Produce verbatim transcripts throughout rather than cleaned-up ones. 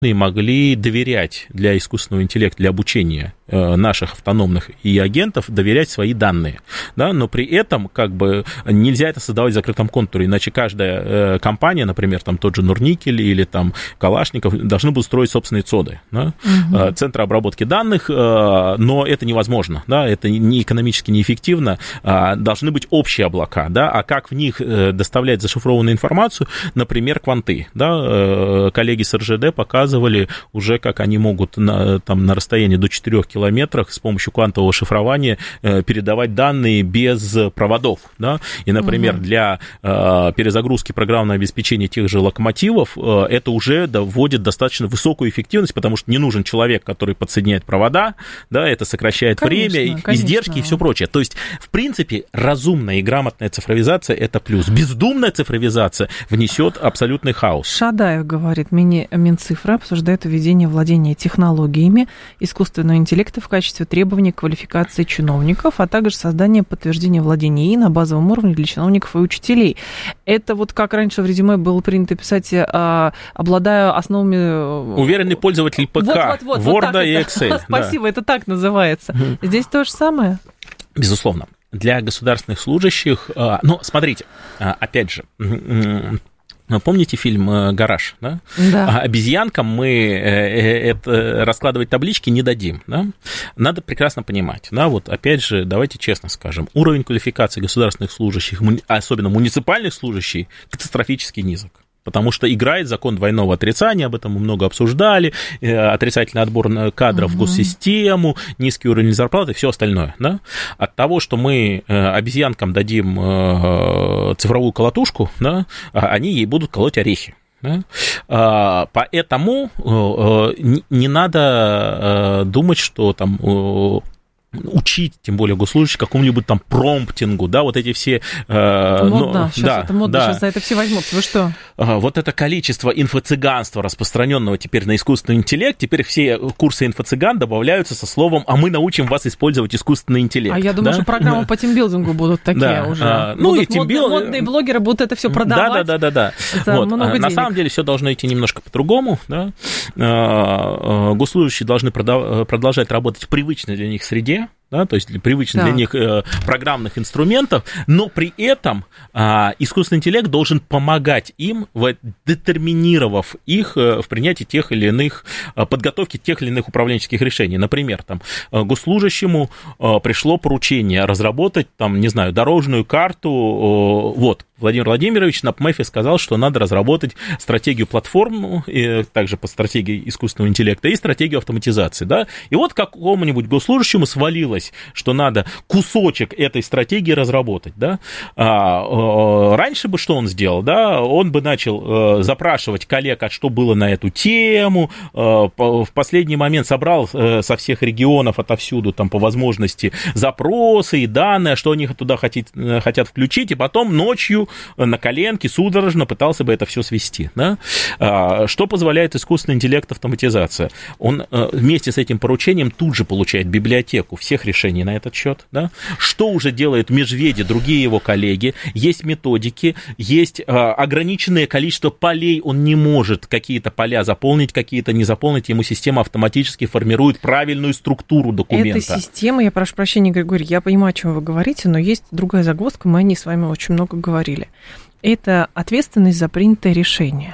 могли доверять для искусственного интеллекта, для обучения наших автономных и агентов, доверять свои данные, да, но при этом как бы нельзя это создавать в закрытом контуре, иначе каждая компания, например, там тот же Норникель или там Калашников, должны будут строить собственные ЦОДы, да, угу. центры обработки данных, но это невозможно, да, это не экономически неэффективно, должны быть общие облака, да, а как в них доставлять зашифрованную информацию, например, кванты, да, коллеги с эр жэ дэ показывали уже, как они могут на, там, на расстоянии до четырёх километров с помощью квантового шифрования э, передавать данные без проводов, да, и, например, угу. для э, перезагрузки программного обеспечения тех же локомотивов э, это уже доводит достаточно высокую эффективность, потому что не нужен человек, который подсоединяет провода, да, это сокращает конечно, время, конечно. издержки и все прочее. То есть, в принципе, разумная и грамотная цифровизация – это плюс. Бездумная цифровизация внесет абсолютный хаос. Шадаев говорит, мини Минцифры обсуждает введение владения технологиями искусственного интеллекта в качестве требования квалификации чиновников, а также создание подтверждения владения ИИ на базовом уровне для чиновников и учителей. Это вот как раньше в резюме было принято писать, а, обладая основами... Уверенный пользователь ПК, вот, вот, вот, Word вот и Excel. Спасибо, да. Это так называется. Угу. Здесь то же самое? Безусловно. Для государственных служащих... Ну, смотрите, опять же... Помните фильм «Гараж», да? Да. Обезьянкам мы это, раскладывать таблички не дадим, да? Надо прекрасно понимать, да, вот опять же, давайте честно скажем, уровень квалификации государственных служащих, особенно муниципальных служащих, катастрофически низок. Потому что играет закон двойного отрицания, об этом мы много обсуждали, отрицательный отбор кадров угу. в госсистему, низкий уровень зарплаты и все остальное. Да? От того, что мы обезьянкам дадим цифровую колотушку, да, они ей будут колоть орехи. Да? Поэтому не надо думать, что там... учить, тем более госслужащих, какому-нибудь там промптингу, да, вот эти все... Э, модно, ну, сейчас да, это модно, да. Сейчас за это все возьмутся, вы что? Вот это количество инфо-цыганства, распространенного теперь на искусственный интеллект, теперь все курсы инфо-цыган добавляются со словом, а мы научим вас использовать искусственный интеллект. А я думаю, да? что программы по тимбилдингу будут такие да. уже. А, ну будут и тимбил... модные, модные блогеры будут это все продавать. Да, да, да, да, да. Вот. Много денег. На самом деле все должно идти немножко по-другому, да. Госслужащие должны продолжать работать в привычной для них среде, да, то есть привычных для них э, программных инструментов, но при этом э, искусственный интеллект должен помогать им, в, детерминировав их э, в принятии тех или иных, э, подготовке тех или иных управленческих решений. Например, там, э, госслужащему э, пришло поручение разработать, там, не знаю, дорожную карту, э, вот, Владимир Владимирович на ПМЭФе сказал, что надо разработать стратегию платформ, и также по стратегии искусственного интеллекта, и стратегию автоматизации, да, и вот какому-нибудь госслужащему свалилось, что надо кусочек этой стратегии разработать, да, а, а, раньше бы что он сделал, да, он бы начал а, запрашивать коллег, а что было на эту тему, а, по, в последний момент собрал а, со всех регионов отовсюду, там, по возможности запросы и данные, что они туда хотят, хотят включить, и потом ночью на коленке судорожно пытался бы это все свести, да? а, что позволяет искусственный интеллект, автоматизация, он а, вместе с этим поручением тут же получает библиотеку всех решений на этот счет, да? Что уже делает Межведи, другие его коллеги, есть методики, есть а, ограниченное количество полей, он не может какие-то поля заполнить, какие-то не заполнить, ему система автоматически формирует правильную структуру документа. Эта система, я прошу прощения, Григорий, я понимаю, о чем вы говорите, но есть другая загвоздка, мы о ней с вами очень много говорили. Это ответственность за принятое решение.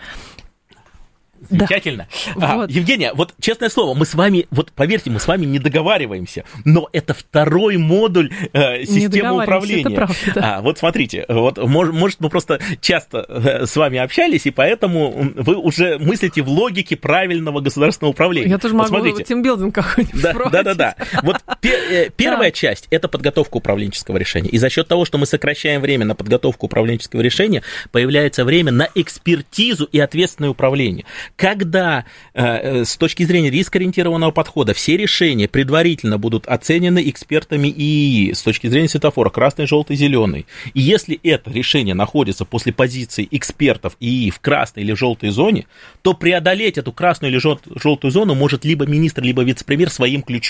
Замечательно. Да. А, вот. Евгения, вот честное слово, мы с вами, вот поверьте, мы с вами не договариваемся, но это второй модуль э, системы управления. Это правда, да. А, вот смотрите, вот, может, может, мы просто часто с вами общались, и поэтому вы уже мыслите в логике правильного государственного управления. Я тоже вот могу тимбилдинг какой-нибудь да, да, да, да. Вот пер, первая да. часть – это подготовка управленческого решения. И за счет того, что мы сокращаем время на подготовку управленческого решения, появляется время на экспертизу и ответственное управление. Когда э, с точки зрения рискоориентированного подхода все решения предварительно будут оценены экспертами ИИ с точки зрения светофора красный, желтый, зеленый, и если это решение находится после позиции экспертов ИИ в красной или желтой зоне, то преодолеть эту красную или желтую зону может либо министр, либо вице-премьер своим ключом.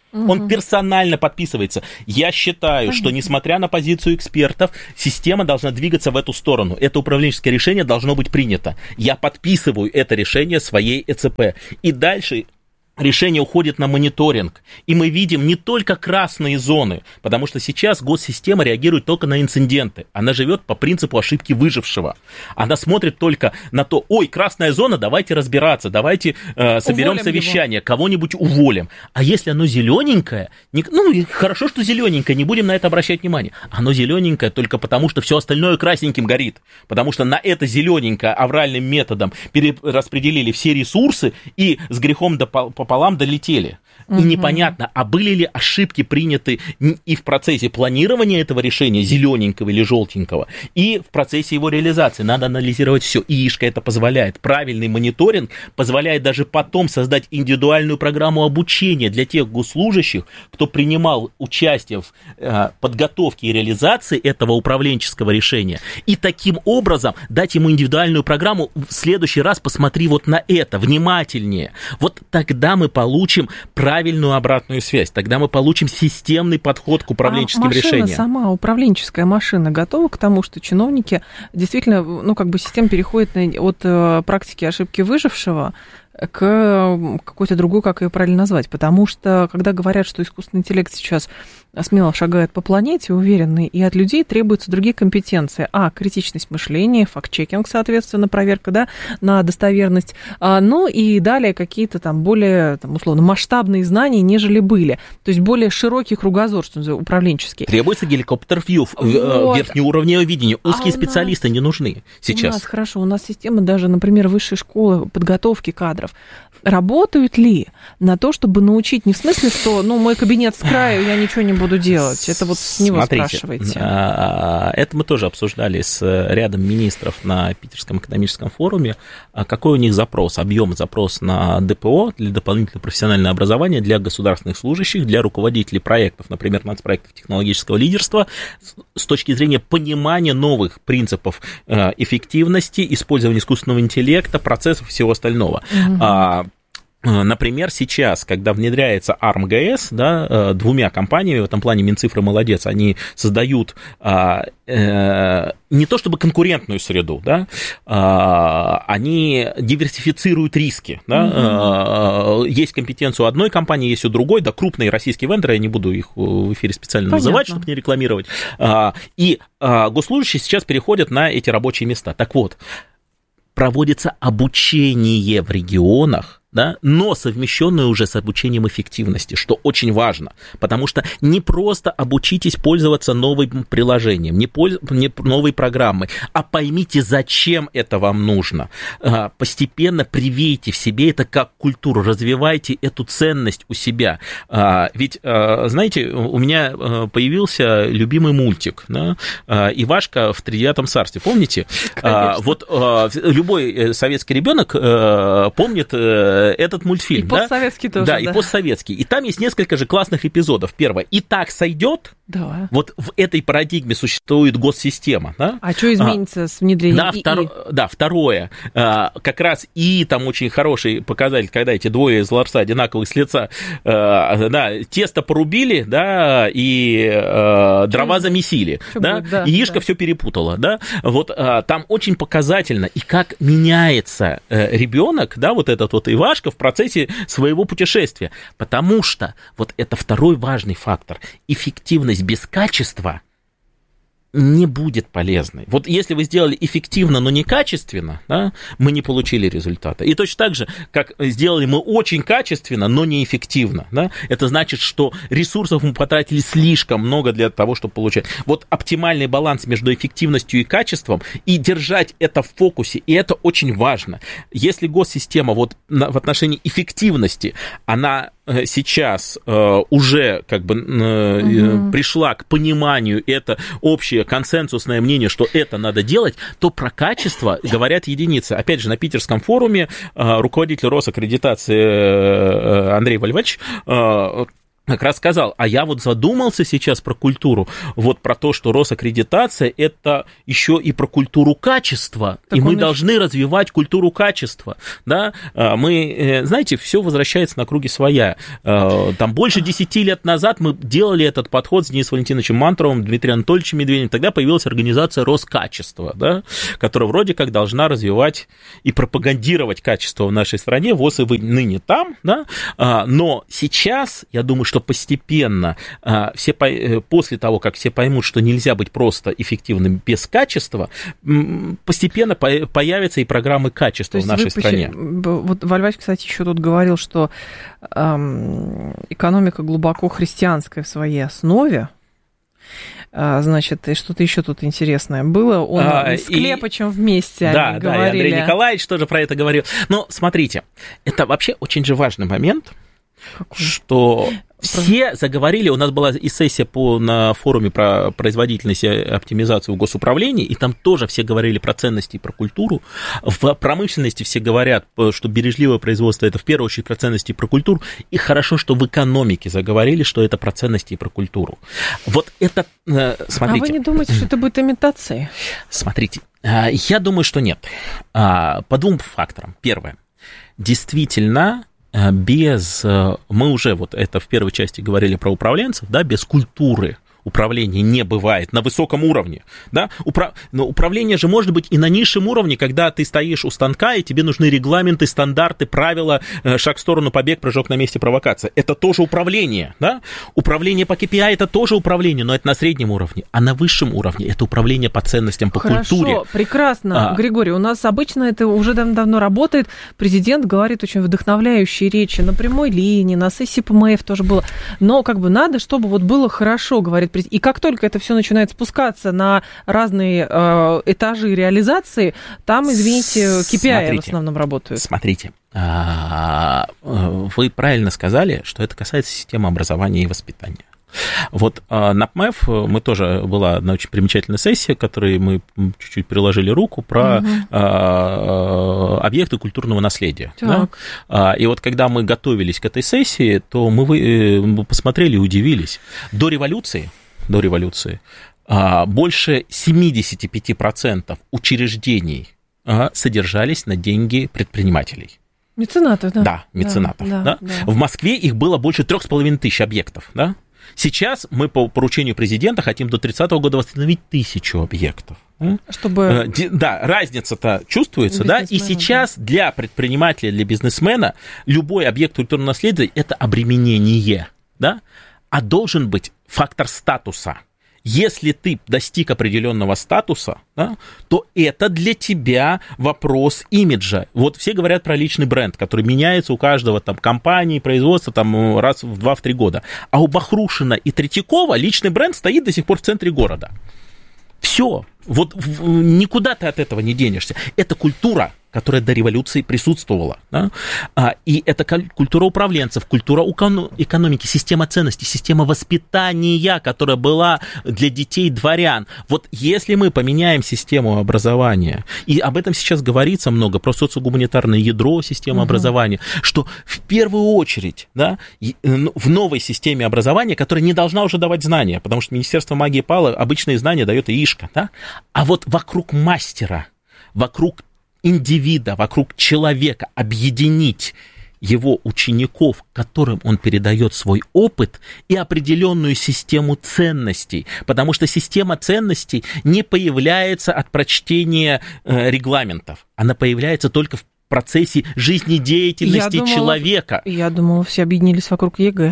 Угу. Он персонально подписывается. Я считаю, Понятно. что, несмотря на позицию экспертов, система должна двигаться в эту сторону. Это управленческое решение должно быть принято. Я подписываю это решение своей ЭЦП. И дальше... решение уходит на мониторинг, и мы видим не только красные зоны, потому что сейчас госсистема реагирует только на инциденты. Она живет по принципу ошибки выжившего. Она смотрит только на то, ой, красная зона, давайте разбираться, давайте э, соберем уволим совещание, его. Кого-нибудь уволим. А если оно зелененькое, не, ну, хорошо, что зелененькое, не будем на это обращать внимание. Оно зелененькое только потому, что все остальное красненьким горит. Потому что на это зелененькое авральным методом перераспределили все ресурсы и с грехом пополам пополам долетели. И угу. непонятно, а были ли ошибки приняты и в процессе планирования этого решения, зелененького или желтенького, и в процессе его реализации. Надо анализировать все. ИИшка это позволяет. Правильный мониторинг позволяет даже потом создать индивидуальную программу обучения для тех госслужащих, кто принимал участие в э, подготовке и реализации этого управленческого решения. И таким образом дать ему индивидуальную программу. В следующий раз посмотри вот на это, внимательнее. Вот тогда мы получим правильную обратную связь. Тогда мы получим системный подход к управленческим а решениям. Машина сама, управленческая машина готова к тому, что чиновники действительно, ну, как бы система переходит от практики ошибки выжившего к какой-то другой, как ее правильно назвать. Потому что, когда говорят, что искусственный интеллект сейчас смело шагает по планете, уверенный, и от людей требуются другие компетенции. А, критичность мышления, факт-чекинг, соответственно, проверка, да, на достоверность. А, ну и далее какие-то там более, там, условно, масштабные знания, нежели были. То есть более широкий кругозор, что называется, управленческий. Требуется геликоптер-вью, вот. Верхнеуровневое видение. Узкие а специалисты нас, не нужны сейчас. У нас, хорошо, у нас система даже, например, высшей школы подготовки кадров. Работают ли на то, чтобы научить, не в смысле, что, ну, мой кабинет с краю, я ничего не буду делать, это вот с него Смотрите, спрашиваете. Это мы тоже обсуждали с рядом министров на Питерском экономическом форуме, какой у них запрос, объем запрос на ДПО, для дополнительного профессионального образования для государственных служащих, для руководителей проектов, например, нацпроектов технологического лидерства, с точки зрения понимания новых принципов эффективности, использования искусственного интеллекта, процессов и всего остального. Угу. Например, сейчас, когда внедряется ARMGS, да, двумя компаниями, в этом плане Минцифра молодец, они создают а, э, не то чтобы конкурентную среду, да, а, они диверсифицируют риски. Да, mm-hmm. а, есть компетенция у одной компании, есть у другой, да, крупные российские вендоры, я не буду их в эфире специально Понятно. называть, чтобы не рекламировать, а, и а, госслужащие сейчас переходят на эти рабочие места. Так вот, проводится обучение в регионах, да, но совмещенное уже с обучением эффективности, что очень важно, потому что не просто обучитесь пользоваться новым приложением, не, польз... не новой программой, а поймите, зачем это вам нужно. Постепенно привейте в себе это как культуру, развивайте эту ценность у себя. Ведь, знаете, у меня появился любимый мультик, да? Ивашка в тридевятом царстве, помните? Конечно. Вот любой советский ребенок помнит этот мультфильм. И постсоветский да? тоже. Да, да, и постсоветский. И там есть несколько же классных эпизодов. Первое. «И так сойдет». Да. Вот в этой парадигме существует госсистема. Да? А что изменится а, с внедрением да, втор... да, второе. А, как раз и там очень хороший показатель, когда эти двое из ларца одинаковых с лица, а, да, тесто порубили, да, и а, дрова замесили. Да? Да, яичко да. все перепутало. Да? Вот а, там очень показательно, и как меняется а, ребенок, да, вот этот вот Ивашка в процессе своего путешествия. Потому что вот это второй важный фактор. Эффективность без качества не будет полезной. Вот если вы сделали эффективно, но некачественно, да, мы не получили результата. И точно так же, как сделали мы очень качественно, но неэффективно, да, это значит, что ресурсов мы потратили слишком много для того, чтобы получать. Вот оптимальный баланс между эффективностью и качеством, и держать это в фокусе, и это очень важно. Если госсистема вот в отношении эффективности, она сейчас э, уже как бы э, угу. пришла к пониманию, это общее консенсусное мнение, что это надо делать, то про качество говорят единицы. Опять же, на Питерском форуме э, руководитель Росаккредитации э, Андрей Вольвач э, как раз сказал, а я вот задумался сейчас про культуру, вот про то, что Росаккредитация – это еще и про культуру качества, так и мы должны еще... развивать культуру качества, да, мы, знаете, все возвращается на круги своя, там больше десяти лет назад мы делали этот подход с Денисом Валентиновичем Мантуровым, Дмитрием Анатольевичем Медведевым, тогда появилась организация Роскачество, да, которая вроде как должна развивать и пропагандировать качество в нашей стране, ВОС и вы ныне там, да, но сейчас, я думаю, что постепенно, все, после того, как все поймут, что нельзя быть просто эффективным без качества, постепенно появятся и программы качества в нашей стране. Вот Вальвач, кстати, еще тут говорил, что эм, экономика глубоко христианская в своей основе. Значит, и что-то еще тут интересное было. Он а, с Клепачем и... вместе да, они да, говорили. И Андрей Николаевич тоже про это говорил. Но смотрите, это вообще очень же важный момент, Какой? что... Все заговорили, у нас была и сессия по, на форуме про производительность и оптимизацию в госуправлении, и там тоже все говорили про ценности и про культуру. В промышленности все говорят, что бережливое производство – это в первую очередь про ценности и про культуру, и хорошо, что в экономике заговорили, что это про ценности и про культуру. Вот это, смотрите. А вы не думаете, что это будет имитацией? Смотрите, я думаю, что нет. По двум факторам. Первое. Действительно, без, мы уже вот это в первой части говорили про управленцев, да, без культуры управления не бывает на высоком уровне, да, Упра... но управление же может быть и на низшем уровне, когда ты стоишь у станка, и тебе нужны регламенты, стандарты, правила, шаг в сторону, побег, прыжок на месте, провокация. Это тоже управление, да, управление по кей пи ай это тоже управление, но это на среднем уровне, а на высшем уровне это управление по ценностям, по Хорошо, культуре. Хорошо, прекрасно, а... Григорий, у нас обычно это уже давно работает, президент говорит очень вдохновляющие речи на прямой линии, на сессии пэ эм эф тоже было, но как бы надо, чтобы вот было хорошо, говорит президент. И как только это все начинает спускаться на разные э, этажи реализации, там, извините, кей пи ай смотрите, в основном работают. Смотрите, вы правильно сказали, что это касается системы образования и воспитания. Вот на пэ эм эф мы тоже была одна очень примечательная сессия, к которой мы чуть-чуть приложили руку про угу. объекты культурного наследия. Да? И вот когда мы готовились к этой сессии, то мы посмотрели и удивились. До революции до революции, больше семьдесят пять процентов учреждений содержались на деньги предпринимателей. Меценатов, да? Да, меценатов. Да, да, да. В Москве их было больше трех с половиной тысяч объектов, да? Сейчас мы по поручению президента хотим до тридцатого года восстановить тысячу объектов. Чтобы... Да, разница-то чувствуется, да, и сейчас да. для предпринимателя, для бизнесмена любой объект культурного наследия – это обременение, да, а должен быть фактор статуса. Если ты достиг определенного статуса, да, то это для тебя вопрос имиджа. Вот все говорят про личный бренд, который меняется у каждого там компании, производства там раз в два-три года. А у Бахрушина и Третьякова личный бренд стоит до сих пор в центре города. Все. Вот никуда ты от этого не денешься. Это культура, которая до революции присутствовала. Да? И это культура управленцев, культура экономики, система ценностей, система воспитания, которая была для детей дворян. Вот если мы поменяем систему образования, и об этом сейчас говорится много, про социогуманитарное ядро системы угу. образования, что в первую очередь да, в новой системе образования, которая не должна уже давать знания, потому что Министерство магии пало, обычные знания дает ИИшка, да? А вот вокруг мастера, вокруг индивида, вокруг человека объединить его учеников, которым он передает свой опыт и определенную систему ценностей, потому что система ценностей не появляется от прочтения э, регламентов, она появляется только в процессе жизнедеятельности я думала, человека. Я думала, все объединились вокруг ЕГЭ.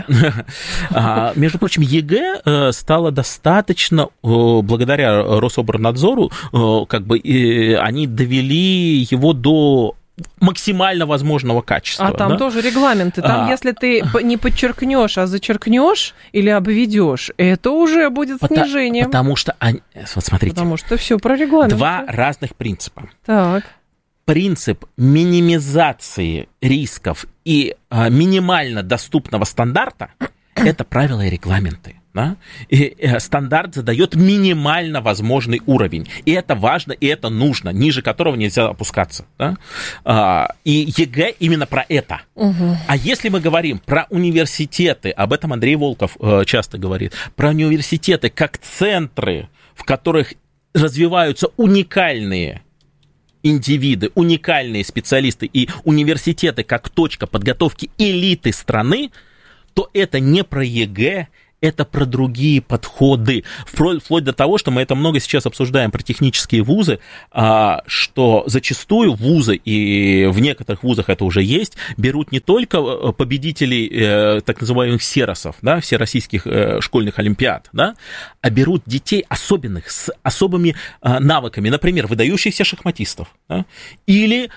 Между прочим, ЕГЭ стало достаточно, благодаря Рособорнадзору, как бы они довели его до максимально возможного качества. А там да? тоже регламенты. Там, а, если ты не подчеркнешь, а зачеркнешь или обведешь, это уже будет снижение. Потому что, вот смотрите, потому что все про регламент. Два разных принципа. Так. Принцип минимизации рисков и а, минимально доступного стандарта – это правила и регламенты. Да? И стандарт задает минимально возможный уровень. И это важно, и это нужно, ниже которого нельзя опускаться. Да? И ЕГЭ именно про это. Угу. А если мы говорим про университеты, об этом Андрей Волков часто говорит, про университеты как центры, в которых развиваются уникальные индивиды, уникальные специалисты и университеты как точка подготовки элиты страны, то это не про ЕГЭ, это про другие подходы. Вплоть до того, что мы это много сейчас обсуждаем про технические вузы, что зачастую вузы, и в некоторых вузах это уже есть, берут не только победителей так называемых серосов, да, всероссийских школьных олимпиад, да, а берут детей особенных, с особыми навыками, например, выдающихся шахматистов, да, или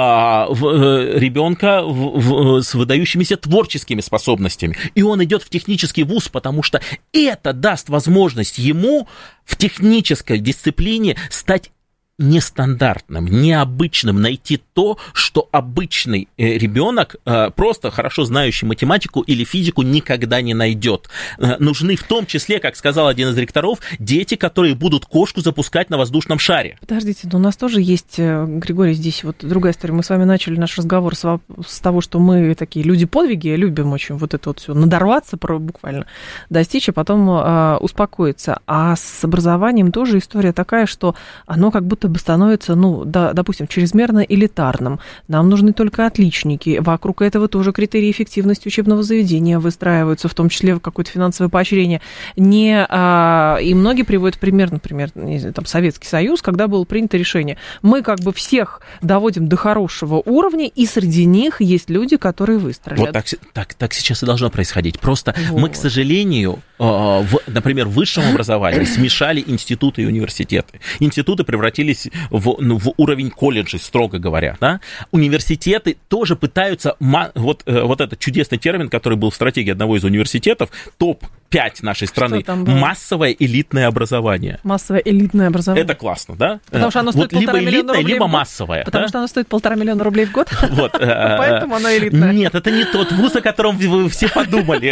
ребенка с выдающимися творческими способностями. И он идет в технический вуз, потому Потому что это даст возможность ему в технической дисциплине стать нестандартным, необычным, найти то, что обычный ребенок, просто хорошо знающий математику или физику, никогда не найдет. Нужны в том числе, как сказал один из ректоров, дети, которые будут кошку запускать на воздушном шаре. Подождите, но у нас тоже есть, Григорий, здесь вот другая история. Мы с вами начали наш разговор с, с того, что мы такие люди-подвиги, любим очень вот это вот все, надорваться буквально, достичь, а потом э, успокоиться. А с образованием тоже история такая, что оно как будто бы становится, ну, да, допустим, чрезмерно элитарным. Нам нужны только отличники. Вокруг этого тоже критерии эффективности учебного заведения выстраиваются, в том числе какое-то финансовое поощрение. Не, а, и многие приводят пример, например, там, Советский Союз, когда было принято решение. Мы как бы всех доводим до хорошего уровня, и среди них есть люди, которые выстрелят. Вот так, так, так сейчас и должно происходить. Просто вот. Мы, к сожалению, в, например, в высшем образовании смешали институты и университеты. Институты превратились в, ну, в уровень колледжей, строго говоря. Да? Университеты тоже пытаются, вот, вот этот чудесный термин, который был в стратегии одного из университетов, топ пять нашей страны, массовое элитное образование. Массовое элитное образование. Это классно, да? Потому что оно стоит вот полтора либо миллиона рублей либо в год. массовое. Потому да? что оно стоит полтора миллиона рублей в год. Вот. Поэтому оно элитное. Нет, это не тот вуз, о котором вы все подумали.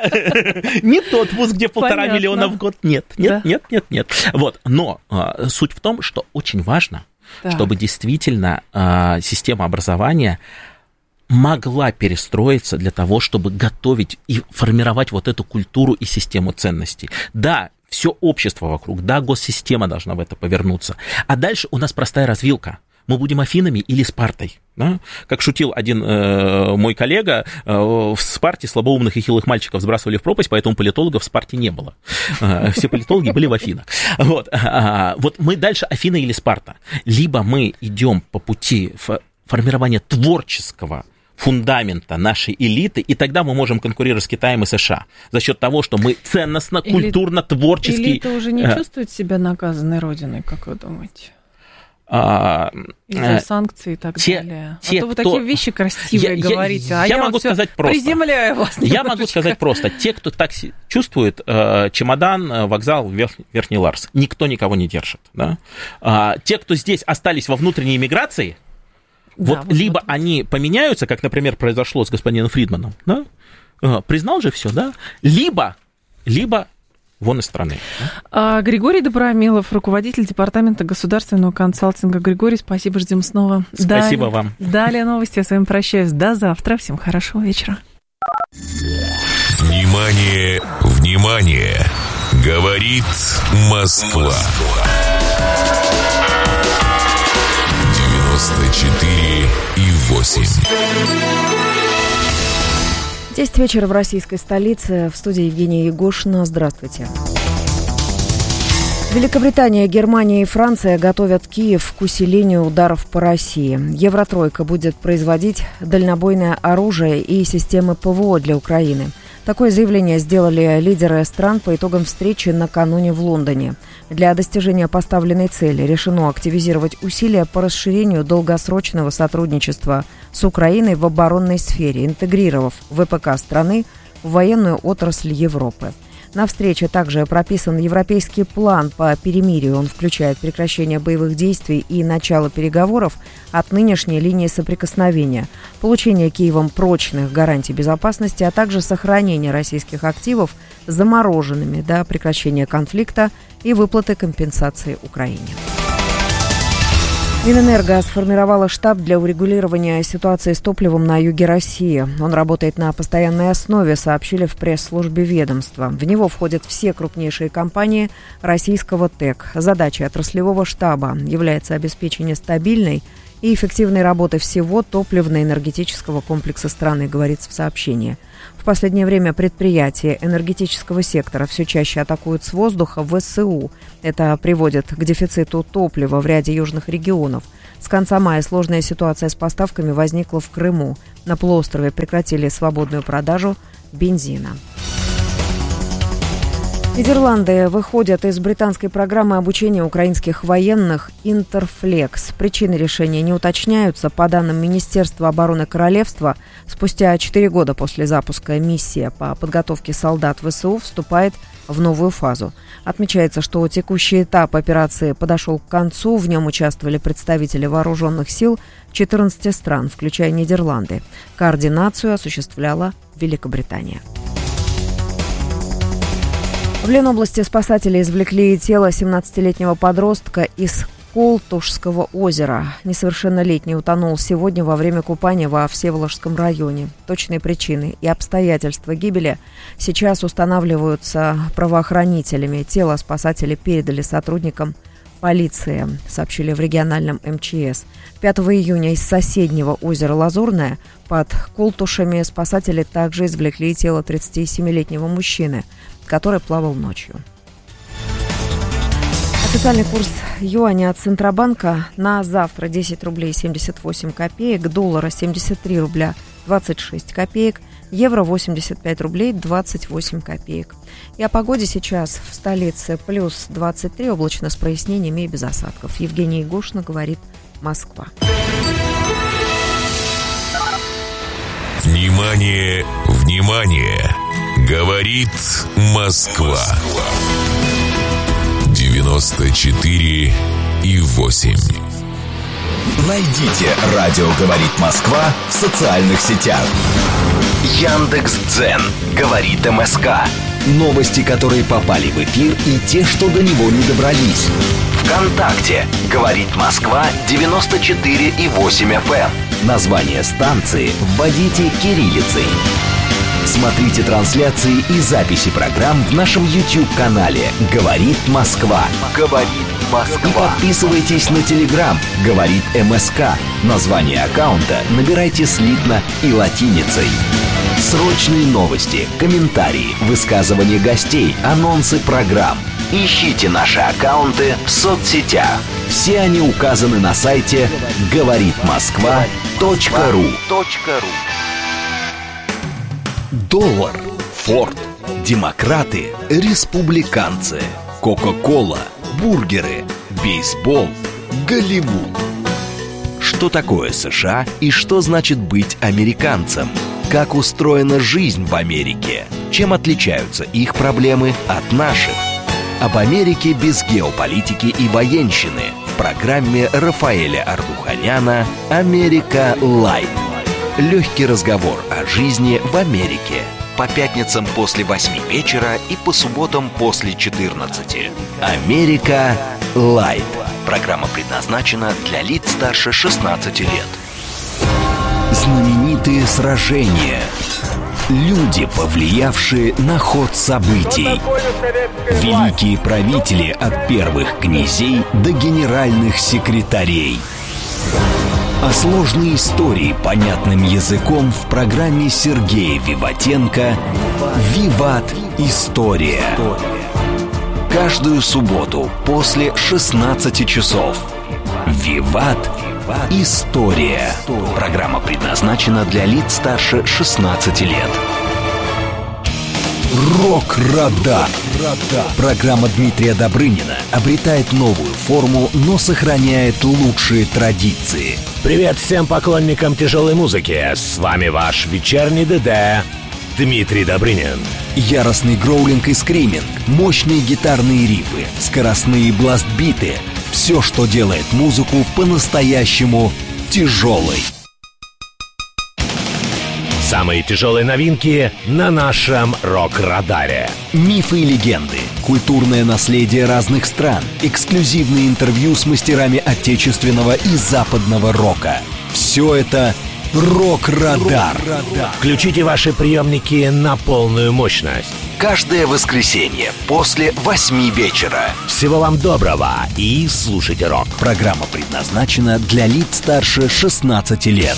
Не тот вуз, где полтора миллиона в год. Нет, нет, нет, нет, нет. Вот. Но суть в том, что очень важно, чтобы действительно система образования могла перестроиться для того, чтобы готовить и формировать вот эту культуру и систему ценностей. Да, все общество вокруг, да, госсистема должна в это повернуться. А дальше у нас простая развилка. Мы будем Афинами или Спартой. Да? Как шутил один э, мой коллега, э, в Спарте слабоумных и хилых мальчиков сбрасывали в пропасть, поэтому политологов в Спарте не было. Э, все политологи были в Афинах. Вот. А, вот мы дальше Афина или Спарта. Либо мы идем по пути формирования творческого фундамента нашей элиты, и тогда мы можем конкурировать с Китаем и США за счет того, что мы ценностно, культурно, творчески... Элита уже не чувствует себя наказанной родиной, как вы думаете? А, из-за санкций и так те, далее. Те, а то вы кто... такие вещи красивые я, говорите, я, а я, я могу вот сказать просто. Приземляю вас немножечко. Я могу сказать просто. Те, кто так чувствует, чемодан, вокзал, Верхний Ларс, никто никого не держит. Да? А, те, кто здесь остались во внутренней миграции, да, вот, вот либо вот. Они поменяются, как, например, произошло с господином Фридманом, да? Признал же все, да? Либо, либо вон из страны. Да? Григорий Добромилов, руководитель департамента государственного консалтинга. Григорий, спасибо, ждем снова. Спасибо далее, вам. Далее новости, я с вами прощаюсь. До завтра. Всем хорошего вечера. Внимание, внимание! Говорит Москва. девяносто четыре и восемь. десять вечера в российской столице. В студии Евгения Егошина. Здравствуйте. Великобритания, Германия и Франция готовят Киев к усилению ударов по России. Евротройка будет производить дальнобойное оружие и системы ПВО для Украины. Такое заявление сделали лидеры стран по итогам встречи накануне в Лондоне. Для достижения поставленной цели решено активизировать усилия по расширению долгосрочного сотрудничества с Украиной в оборонной сфере, интегрировав ВПК страны в военную отрасль Европы. На встрече также прописан европейский план по перемирию. Он включает прекращение боевых действий и начало переговоров от нынешней линии соприкосновения, получение Киевом прочных гарантий безопасности, а также сохранение российских активов замороженными до прекращения конфликта и выплаты компенсации Украине. Минэнерго сформировала штаб для урегулирования ситуации с топливом на юге России. Он работает на постоянной основе, сообщили в пресс-службе ведомства. В него входят все крупнейшие компании российского ТЭК. Задачей отраслевого штаба является обеспечение стабильной и эффективной работы всего топливно-энергетического комплекса страны, говорится в сообщении. В последнее время предприятия энергетического сектора все чаще атакуют с воздуха ВСУ. Это приводит к дефициту топлива в ряде южных регионов. С конца мая сложная ситуация с поставками возникла в Крыму. На полуострове прекратили свободную продажу бензина. Нидерланды выходят из британской программы обучения украинских военных «Интерфлекс». Причины решения не уточняются. По данным Министерства обороны Королевства, спустя четыре года после запуска миссия по подготовке солдат ВСУ вступает в новую фазу. Отмечается, что текущий этап операции подошел к концу. В нем участвовали представители вооруженных сил четырнадцати стран, включая Нидерланды. Координацию осуществляла Великобритания. В Ленобласти спасатели извлекли тело семнадцатилетнего подростка из Колтушского озера. Несовершеннолетний утонул сегодня во время купания во Всеволожском районе. Точные причины и обстоятельства гибели сейчас устанавливаются правоохранителями. Тело спасатели передали сотрудникам полиции, сообщили в региональном эм че эс. пятого июня из соседнего озера Лазурное под Колтушами спасатели также извлекли тело тридцатисемилетнего мужчины, который плавал ночью. Официальный курс юаня от Центробанка на завтра десять рублей семьдесят восемь копеек, доллара семьдесят три рубля двадцать шесть копеек, евро восемьдесят пять рублей двадцать восемь копеек. И о погоде сейчас в столице плюс двадцать три, облачно с прояснениями и без осадков. Евгения Егошина, говорит Москва. Внимание, внимание! Говорит Москва. девяносто четыре и восемь. Найдите «Радио говорит Москва» в социальных сетях. Яндекс.Дзен говорит МСК. Новости, которые попали в эфир, и те, что до него не добрались. ВКонтакте говорит Москва девяносто четыре и восемь эф эм. Название станции вводите кириллицей. Смотрите трансляции и записи программ в нашем YouTube-канале «Говорит Москва». «Говорит Москва». И подписывайтесь на Telegram «Говорит МСК». Название аккаунта набирайте слитно и латиницей. Срочные новости, комментарии, высказывания гостей, анонсы программ. Ищите наши аккаунты в соцсетях. Все они указаны на сайте говорит москва точка ру. Доллар, Форд, демократы, республиканцы, Кока-кола, бургеры, бейсбол, Голливуд. Что такое США и что значит быть американцем? Как устроена жизнь в Америке? Чем отличаются их проблемы от наших? Об Америке без геополитики и военщины в программе Рафаэля Ардуханяна «Америка Лайт». Легкий разговор о жизни в Америке. По пятницам после восьми вечера и по субботам после четырнадцати. «Америка Лайт». Программа предназначена для лиц старше шестнадцати лет. Знаменитые сражения. Люди, повлиявшие на ход событий. Великие правители от первых князей до генеральных секретарей. А сложные истории понятным языком в программе Сергея Виватенко «Виват. История». Каждую субботу после шестнадцати часов. «Виват. История». Программа предназначена для лиц старше шестнадцати лет. Рок-радар. Программа Дмитрия Добрынина обретает новую форму, но сохраняет лучшие традиции. Привет всем поклонникам тяжелой музыки. С вами ваш вечерний ДД Дмитрий Добрынин. Яростный гроулинг и скриминг, мощные гитарные рифы, скоростные бласт-биты – все, что делает музыку по-настоящему тяжелой. Самые тяжелые новинки на нашем рок-радаре. Мифы и легенды, культурное наследие разных стран, эксклюзивные интервью с мастерами отечественного и западного рока. Все это «Рок-радар». Включите ваши приемники на полную мощность. Каждое воскресенье после восьми вечера. Всего вам доброго и слушайте рок. Программа предназначена для лиц старше шестнадцати лет.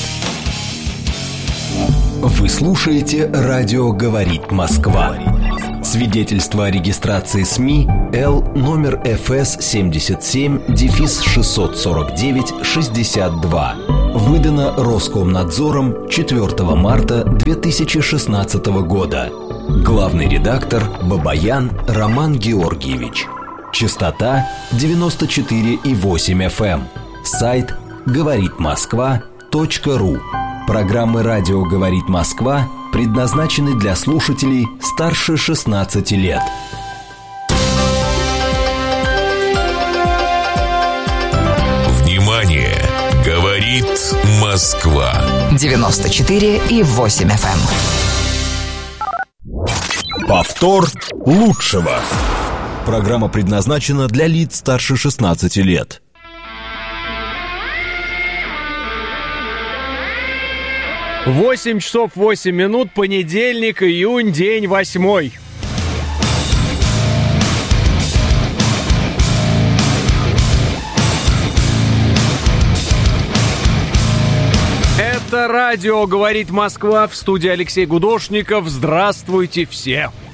Вы слушаете «Радио говорит Москва». Свидетельство о регистрации СМИ Л номер эф эс семьдесят семь шестьсот сорок девять шестьдесят два. Выдано Роскомнадзором четвёртого марта две тысячи шестнадцатого года. Главный редактор Бабаян Роман Георгиевич. Частота девяносто четыре и восемь эф эм. Сайт говорит москва точка ру. Программы «Радио говорит Москва» предназначены для слушателей старше шестнадцати лет. Внимание! Говорит Москва. девяносто четыре и восемь эф эм. Повтор лучшего. Программа предназначена для лиц старше шестнадцати лет. восемь часов восемь минут, понедельник, июнь, день восьмой. Это радио «Говорит Москва», в студии Алексей Гудошников. Здравствуйте все!